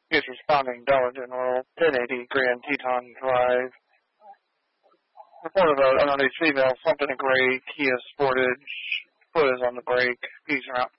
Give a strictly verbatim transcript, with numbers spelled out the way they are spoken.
He is responding, Dollar General, ten eighty Grand Teton Drive. Report about underneath female, slumped in a gray Kia Sportage. Foot is on the brake. He's not